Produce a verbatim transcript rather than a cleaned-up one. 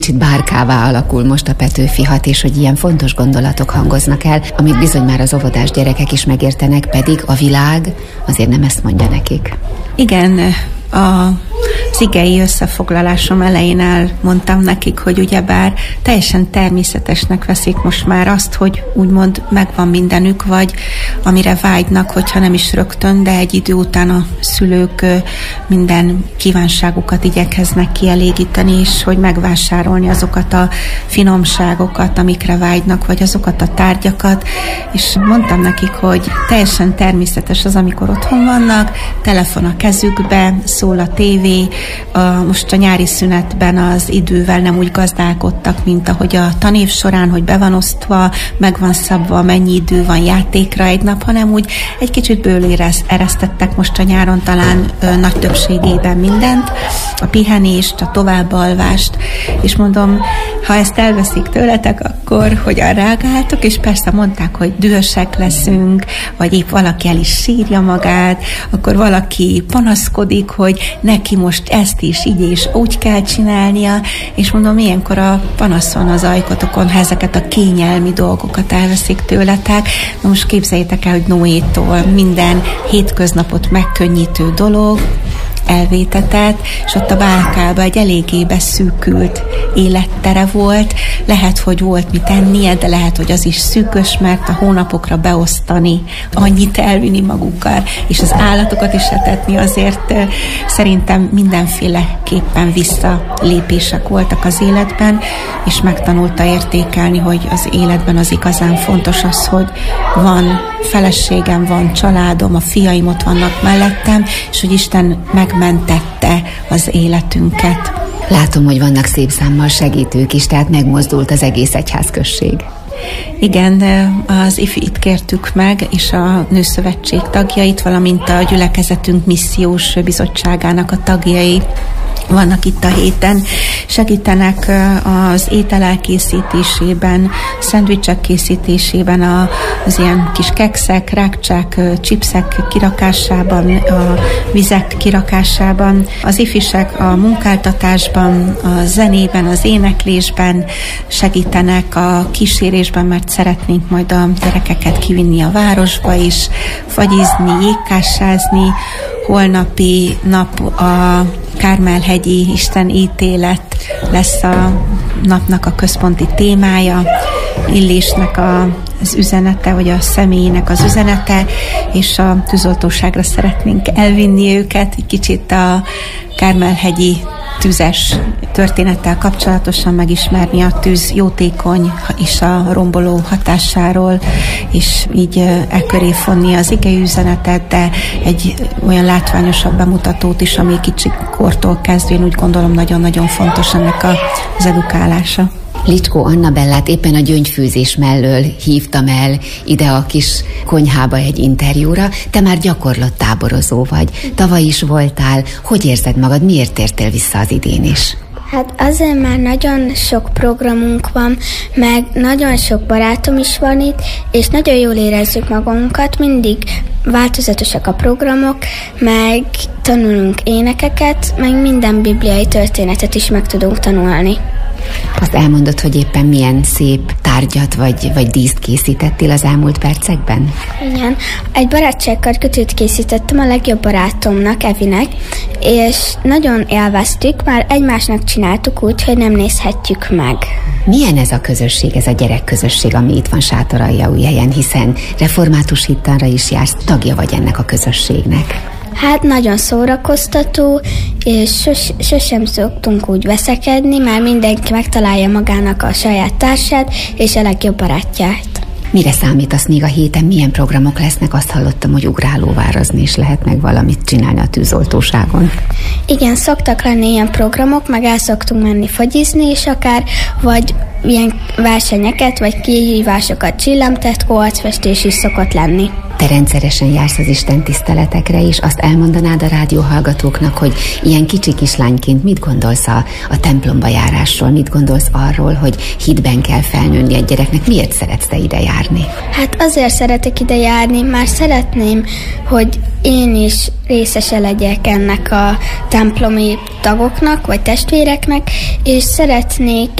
Kicsit bárkává alakul most a Petőfi hat, és hogy ilyen fontos gondolatok hangoznak el, amit bizony már az óvodás gyerekek is megértenek, pedig a világ azért nem ezt mondja nekik. Igen, a az igei összefoglalásom elején elmondtam nekik, hogy ugyebár teljesen természetesnek veszik most már azt, hogy úgymond megvan mindenük, vagy amire vágynak, hogyha nem is rögtön, de egy idő után a szülők minden kívánságukat igyekeznek kielégíteni, és hogy megvásárolni azokat a finomságokat, amikre vágynak, vagy azokat a tárgyakat, és mondtam nekik, hogy teljesen természetes az, amikor otthon vannak, telefon a kezükbe, szól a tévé, a, most a nyári szünetben az idővel nem úgy gazdálkodtak, mint ahogy a tanév során, hogy be van osztva, meg van szabva, mennyi idő van játékra egy nap, hanem úgy egy kicsit bőlére eresztettek most a nyáron talán ö, nagy többségében mindent, a pihenést, a továbbalvást, és mondom, ha ezt elveszik tőletek, akkor hogyan reagáltok, és persze mondták, hogy dühösek leszünk, vagy épp valaki el is sírja magát, akkor valaki panaszkodik, hogy neki most ezt is így és úgy kell csinálnia, és mondom, ilyenkor a panaszon az ajkotokon, ha ezeket a kényelmi dolgokat elveszik tőletek. Na most képzeljétek el, hogy Noétól minden hétköznapot megkönnyítő dolog elvétetett, és ott a bálkában egy eléggé beszűkült élettere volt. Lehet, hogy volt mit ennie, de lehet, hogy az is szűkös, mert a hónapokra beosztani, annyit elvinni magukkal, és az állatokat is etetni, azért szerintem mindenféleképpen visszalépések voltak az életben, és megtanulta értékelni, hogy az életben az igazán fontos az, hogy van feleségem, van családom, a fiaim ott vannak mellettem, és hogy Isten megmentette az életünket. Látom, hogy vannak szép számmal segítők is, tehát megmozdult az egész egyházközség. Igen, az ifit kértük meg, és a Nőszövetség tagjait, valamint a gyülekezetünk missziós bizottságának a tagjai vannak itt a héten, segítenek az étel elkészítésében, szendvicsek készítésében, az ilyen kis kekszek, rákcsák, chipsek kirakásában, a vizek kirakásában, az ifisek a munkáltatásban, a zenében, az éneklésben segítenek, a kísérésben, mert szeretnénk majd a gyerekeket kivinni a városba is, fagyizni, jégkássázni. Holnapi nap a Kármel-hegyi Isten ítélet lesz a napnak a központi témája, Illésnek a, az üzenete, vagy a személyének az üzenete, és a tűzoltóságra szeretnénk elvinni őket, egy kicsit a Kármel-hegyi tüzes történettel kapcsolatosan megismerni a tűz jótékony és a romboló hatásáról, és így e köré fonni az igei üzenetet, de egy olyan látványosabb bemutatót is, ami kicsi kortól kezdvén úgy gondolom nagyon-nagyon fontos ennek az edukálása. Licskó Annabellát éppen a gyöngyfőzés mellől hívtam el ide a kis konyhába egy interjúra. Te már gyakorlott táborozó vagy. Tavaly is voltál. Hogy érzed magad? Miért tértél vissza az idén is? Hát azért már nagyon sok programunk van, meg nagyon sok barátom is van itt, és nagyon jól érezzük magunkat, mindig változatosak a programok, meg tanulunk énekeket, meg minden bibliai történetet is meg tudunk tanulni. Azt elmondod, hogy éppen milyen szép tárgyat vagy, vagy díszt készítettél az elmúlt percekben? Igen, egy barátságkarkötőt készítettem a legjobb barátomnak, Evinek, és nagyon élveztük, már egymásnak csináltuk úgy, hogy nem nézhetjük meg. Milyen ez a közösség, ez a gyerekközösség, ami itt van Sátoraljaújhelyen, hiszen református hittanra is jársz, tagja vagy ennek a közösségnek? Hát nagyon szórakoztató, és sos, sosem szoktunk úgy veszekedni, mert mindenki megtalálja magának a saját társát és a legjobb barátját. Mire számítasz még a héten? Milyen programok lesznek? Azt hallottam, hogy ugrálóvározni is lehet, meg valamit csinálni a tűzoltóságon. Igen, szoktak lenni ilyen programok, meg el szoktunk menni fagyizni is akár, vagy ilyen versenyeket vagy kihívásokat, csillamtetkó, arcfestés is szokott lenni. Te rendszeresen jársz az Isten tiszteletekre, és azt elmondanád a rádióhallgatóknak, hogy ilyen kicsi kislányként mit gondolsz a, a templomba járásról, mit gondolsz arról, hogy hitben kell felnőni egy gyereknek, miért szeretsz te ide járni? Hát azért szeretek ide járni, már szeretném, hogy én is részese legyek ennek a templomi tagoknak, vagy testvéreknek, és szeretnék